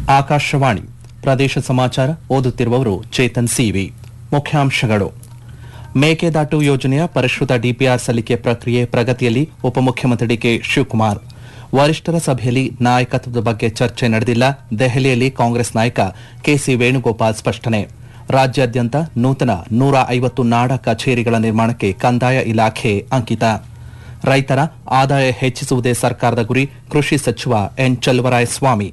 ಆಕಾಶವಾಣಿ ಪ್ರದೇಶ ಸಮಾಚಾರ ಓದುತ್ತಿರುವವರು ಚೇತನ್ ಸಿವಿ. ಮುಖ್ಯಾಂಶಗಳು: ಮೇಕೆದಾಟು ಯೋಜನೆಯ ಪರಿಷ್ಕೃತ ಡಿಪಿಆರ್ ಸಲ್ಲಿಕೆ ಪ್ರಕ್ರಿಯೆ ಪ್ರಗತಿಯಲ್ಲಿ ಉಪಮುಖ್ಯಮಂತ್ರಿ ಡಿಕೆ ಶಿವಕುಮಾರ್. ವರಿಷ್ಠರ ಸಭೆಯಲ್ಲಿ ನಾಯಕತ್ವದ ಬಗ್ಗೆ ಚರ್ಚೆ ನಡೆದಿಲ್ಲ, ದೆಹಲಿಯಲ್ಲಿ ಕಾಂಗ್ರೆಸ್ ನಾಯಕ ಕೆಸಿ ವೇಣುಗೋಪಾಲ್ ಸ್ಪಷ್ಟನೆ. ರಾಜ್ಯಾದ್ಯಂತ ನೂತನ 150 ನಾಡ ಕಚೇರಿಗಳ ನಿರ್ಮಾಣಕ್ಕೆ ಕಂದಾಯ ಇಲಾಖೆ ಅಂಕಿತ. ರೈತರ ಆದಾಯ ಹೆಚ್ಚಿಸುವುದೇ ಸರ್ಕಾರದ ಗುರಿ, ಕೃಷಿ ಸಚಿವ ಎನ್ ಚಲುವರಾಯಸ್ವಾಮಿ.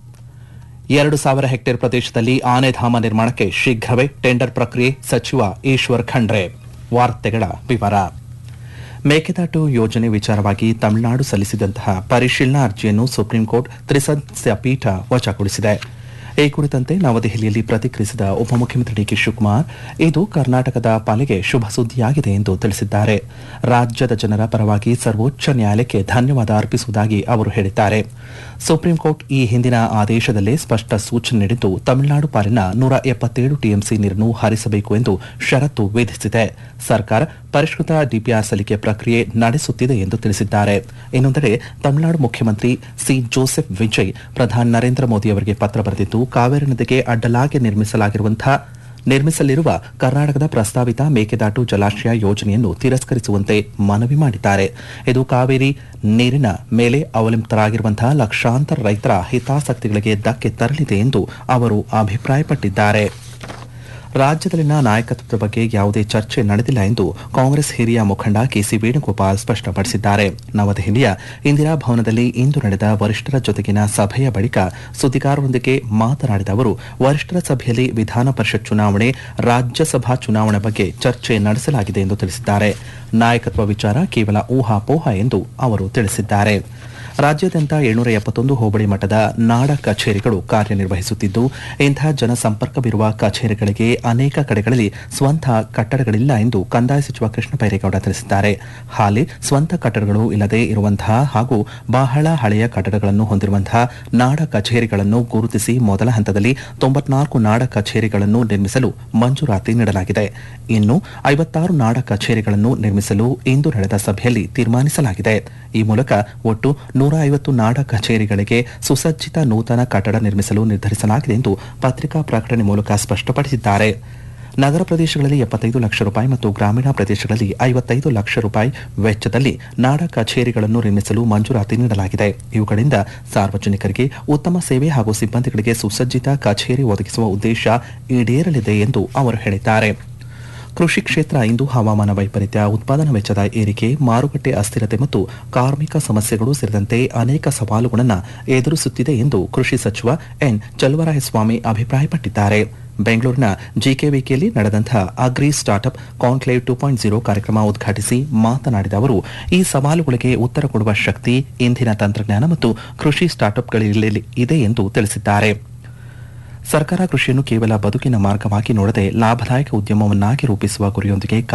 2,000 ಹೆಕ್ಟೇರ್ ಪ್ರದೇಶದಲ್ಲಿ ಆನೆಧಾಮ ನಿರ್ಮಾಣಕ್ಕೆ ಶೀಘ್ರವೇ ಟೆಂಡರ್ ಪ್ರಕ್ರಿಯೆ, ಸಚಿವ ಈಶ್ವರ್ ಖಂಡ್ರೆ. ವಾರ್ತೆಗಳ ವಿವರ. ಮೇಕೆದಾಟು ಯೋಜನೆ ವಿಚಾರವಾಗಿ ತಮಿಳುನಾಡು ಸಲ್ಲಿಸಿದಂತಹ ಪರಿಶೀಲನಾ ಅರ್ಜಿಯನ್ನು ಸುಪ್ರೀಂಕೋರ್ಟ್ ತ್ರಿಸದಸ್ಯ ಪೀಠ ವಜಾಗೊಳಿಸಿದೆ. ಈ ಕುರಿತಂತೆ ನವದೆಹಲಿಯಲ್ಲಿ ಪ್ರತಿಕ್ರಿಯಿಸಿದ ಉಪಮುಖ್ಯಮಂತ್ರಿ ಡಿಕೆ ಶಿವಕುಮಾರ್, ಇದು ಕರ್ನಾಟಕದ ಪಾಲಿಗೆ ಶುಭ ಸುದ್ದಿಯಾಗಿದೆ ಎಂದು ತಿಳಿಸಿದ್ದಾರೆ. ರಾಜ್ಯದ ಜನರ ಪರವಾಗಿ ಸರ್ವೋಚ್ಚ ನ್ಯಾಯಾಲಯಕ್ಕೆ ಧನ್ಯವಾದ ಅರ್ಪಿಸುವುದಾಗಿ ಅವರು ಹೇಳಿದ್ದಾರೆ. ಸುಪ್ರೀಂಕೋರ್ಟ್ ಈ ಹಿಂದಿನ ಆದೇಶದಲ್ಲೇ ಸ್ಪಷ್ಟ ಸೂಚನೆ ನೀಡಿದ್ದು, ತಮಿಳುನಾಡು ಪಾಲಿನ 177 ಟಿಎಂಸಿ ನೀರನ್ನು ಹರಿಸಬೇಕು ಎಂದು ಷರತ್ತು ವಿಧಿಸಿದೆ. ಸರ್ಕಾರ ಪರಿಷ್ಕೃತ ಡಿಪಿಆರ್ ಸಲ್ಲಿಕೆ ಪ್ರಕ್ರಿಯೆ ನಡೆಸುತ್ತಿದೆ ಎಂದು ತಿಳಿಸಿದ್ದಾರೆ. ಇನ್ನೊಂದೆಡೆ ತಮಿಳುನಾಡು ಮುಖ್ಯಮಂತ್ರಿ ಸಿ ಜೋಸೆಫ್ ವಿಜಯ್ ಪ್ರಧಾನಿ ನರೇಂದ್ರ ಮೋದಿ ಅವರಿಗೆ ಪತ್ರ ಬರೆದಿದ್ದು, ಕಾವೇರಿ ನದಿಗೆ ಅಡ್ಡಲಾಗಿ ನಿರ್ಮಿಸಲಿರುವ ಕರ್ನಾಟಕದ ಪ್ರಸ್ತಾವಿತ ಮೇಕೆದಾಟು ಜಲಾಶಯ ಯೋಜನೆಯನ್ನು ತಿರಸ್ಕರಿಸುವಂತೆ ಮನವಿ ಮಾಡಿದ್ದಾರೆ. ಇದು ಕಾವೇರಿ ನೀರಿನ ಮೇಲೆ ಅವಲಂಬಿತರಾಗಿರುವಂತಹ ಲಕ್ಷಾಂತರ ರೈತರ ಹಿತಾಸಕ್ತಿಗಳಿಗೆ ಧಕ್ಕೆ ತರಲಿದೆ ಎಂದು ಅವರು ಅಭಿಪ್ರಾಯಪಟ್ಟಿದ್ದಾರೆ. ರಾಜ್ಯದಲ್ಲಿನ ನಾಯಕತ್ವದ ಬಗ್ಗೆ ಯಾವುದೇ ಚರ್ಚೆ ನಡೆದಿಲ್ಲ ಎಂದು ಕಾಂಗ್ರೆಸ್ ಹಿರಿಯ ಮುಖಂಡ ಕೆಸಿ ವೇಣುಗೋಪಾಲ್ ಸ್ಪಷ್ಟಪಡಿಸಿದ್ದಾರೆ. ನವದೆಹಲಿಯ ಇಂದಿರಾ ಭವನದಲ್ಲಿ ಇಂದು ನಡೆದ ವರಿಷ್ಠರ ಜೊತೆಗಿನ ಸಭೆಯ ಬಳಿಕ ಸುದ್ದಿಗಾರರೊಂದಿಗೆ ಮಾತನಾಡಿದ ಅವರು, ವರಿಷ್ಠರ ಸಭೆಯಲ್ಲಿ ವಿಧಾನ ಪರಿಷತ್ ಚುನಾವಣೆ, ರಾಜ್ಯಸಭಾ ಚುನಾವಣೆ ಬಗ್ಗೆ ಚರ್ಚೆ ನಡೆಸಲಾಗಿದೆ ಎಂದು ತಿಳಿಸಿದ್ದಾರೆ. ನಾಯಕತ್ವ ವಿಚಾರ ಕೇವಲ ಊಹಾಪೋಹ ಎಂದು ಅವರು ತಿಳಿಸಿದ್ದಾರೆ. ರಾಜ್ಯಾದ್ಯಂತ 771 ಹೋಬಳಿ ಮಟ್ಟದ ನಾಡ ಕಚೇರಿಗಳು ಕಾರ್ಯನಿರ್ವಹಿಸುತ್ತಿದ್ದು, ಇಂತಹ ಜನಸಂಪರ್ಕವಿರುವ ಕಚೇರಿಗಳಿಗೆ ಅನೇಕ ಕಡೆಗಳಲ್ಲಿ ಸ್ವಂತ ಕಟ್ಟಡಗಳಿಲ್ಲ ಎಂದು ಕಂದಾಯ ಸಚಿವ ಕೃಷ್ಣ ಬೈರೇಗೌಡ ತಿಳಿಸಿದ್ದಾರೆ. ಹಾಲಿ ಸ್ವಂತ ಕಟ್ಟಡಗಳು ಇಲ್ಲದೆ ಇರುವಂತಹ ಹಾಗೂ ಬಹಳ ಹಳೆಯ ಕಟ್ಟಡಗಳನ್ನು ಹೊಂದಿರುವಂತಹ ನಾಡ ಕಚೇರಿಗಳನ್ನು ಗುರುತಿಸಿ ಮೊದಲ ಹಂತದಲ್ಲಿ 94 ನಾಡ ಕಚೇರಿಗಳನ್ನು ನಿರ್ಮಿಸಲು ಮಂಜೂರಾತಿ ನೀಡಲಾಗಿದೆ. ಇನ್ನು 56 ನಾಡ ಕಚೇರಿಗಳನ್ನು ನಿರ್ಮಿಸಲು ಇಂದು ನಡೆದ ಸಭೆಯಲ್ಲಿ ತೀರ್ಮಾನಿಸಲಾಗಿದೆ. ಈ ಮೂಲಕ ಒಟ್ಟು 150 ನಾಡ ಕಚೇರಿಗಳಿಗೆ ಸುಸಜ್ಜಿತ ನೂತನ ಕಟ್ಟಡ ನಿರ್ಮಿಸಲು ನಿರ್ಧರಿಸಲಾಗಿದೆ ಎಂದು ಪತ್ರಿಕಾ ಪ್ರಕಟಣೆ ಮೂಲಕ ಸ್ಪಷ್ಟಪಡಿಸಿದ್ದಾರೆ. ನಗರ ಪ್ರದೇಶಗಳಲ್ಲಿ 75 ಲಕ್ಷ ರೂಪಾಯಿ ಮತ್ತು ಗ್ರಾಮೀಣ ಪ್ರದೇಶಗಳಲ್ಲಿ 55 ಲಕ್ಷ ರೂಪಾಯಿ ವೆಚ್ಚದಲ್ಲಿ ನಾಡ ಕಚೇರಿಗಳನ್ನು ನಿರ್ಮಿಸಲು ಮಂಜೂರಾತಿ ನೀಡಲಾಗಿದೆ. ಇವುಗಳಿಂದ ಸಾರ್ವಜನಿಕರಿಗೆ ಉತ್ತಮ ಸೇವೆ ಹಾಗೂ ಸಿಬ್ಬಂದಿಗಳಿಗೆ ಸುಸಜ್ಜಿತ ಕಚೇರಿ ಒದಗಿಸುವ ಉದ್ದೇಶ ಈಡೇರಲಿದೆ ಎಂದು ಅವರು ಹೇಳಿದ್ದಾರೆ. ಕೃಷಿ ಕ್ಷೇತ್ರ ಇಂದು ಹವಾಮಾನ ವೈಪರೀತ್ಯ, ಉತ್ಪಾದನಾ ವೆಚ್ಚದ ಏರಿಕೆ, ಮಾರುಕಟ್ಟೆ ಅಸ್ಥಿರತೆ ಮತ್ತು ಕಾರ್ಮಿಕ ಸಮಸ್ಯೆಗಳು ಸೇರಿದಂತೆ ಅನೇಕ ಸವಾಲುಗಳನ್ನು ಎದುರಿಸುತ್ತಿದೆ ಎಂದು ಕೃಷಿ ಸಚಿವ ಎನ್ ಚಲುವರಾಯಸ್ವಾಮಿ ಅಭಿಪ್ರಾಯಪಟ್ಟಿದ್ದಾರೆ. ಬೆಂಗಳೂರಿನ ಜಿಕೆವಿಕೆಯಲ್ಲಿ ನಡೆದಂತಹ ಅಗ್ರಿ ಸ್ಟಾರ್ಟ್ಅಪ್ ಕಾನ್ಕ್ಲೇವ್ 2.0 ಕಾರ್ಯಕ್ರಮ ಉದ್ಘಾಟಿಸಿ ಮಾತನಾಡಿದ ಅವರು, ಈ ಸವಾಲುಗಳಿಗೆ ಉತ್ತರ ಕೊಡುವ ಶಕ್ತಿ ಇಂದಿನ ತಂತ್ರಜ್ಞಾನ ಮತ್ತು ಕೃಷಿ ಸ್ಟಾರ್ಟ್ಅಪ್ಗಳಲ್ಲಿ ಇದೆ ಎಂದು ತಿಳಿಸಿದ್ದಾರೆ. ಸರ್ಕಾರ ಕೃಷಿಯನ್ನು ಕೇವಲ ಬದುಕಿನ ಮಾರ್ಗವಾಗಿ ನೋಡದೆ ಲಾಭದಾಯಕ ಉದ್ಯಮವನ್ನಾಗಿ ರೂಪಿಸುವ ಗುರಿಯೊಂದಿಗೆ